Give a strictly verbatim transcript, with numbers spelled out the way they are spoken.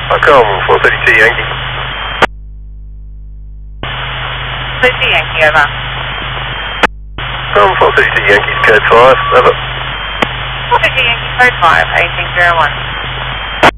Welcome, four thirty-two Yankee. thirty-two Yankee, over. Welcome, four thirty-two Yankee, code five, over. four thirty-two Yankee, code five, eighteen zero one.